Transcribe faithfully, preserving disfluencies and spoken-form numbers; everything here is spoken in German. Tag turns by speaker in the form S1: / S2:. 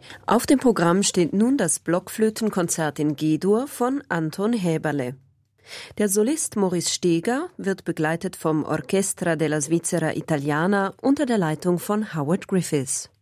S1: Auf dem Programm steht nun das Blockflötenkonzert in G-Dur von Anton Häberle. Der Solist Maurice Steger wird begleitet vom Orchestra della Svizzera Italiana unter der Leitung von Howard Griffiths.